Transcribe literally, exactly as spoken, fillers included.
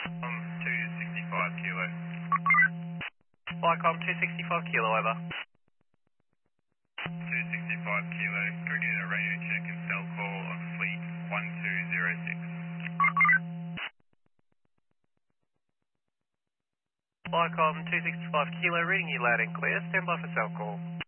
Um, two sixty-five kilo. Flycom two sixty-five kilo, over. two sixty-five kilo. Can we get a radio check and cell call on fleet one two zero six? Flycom two sixty-five kilo, reading you loud and clear. Stand by for cell call.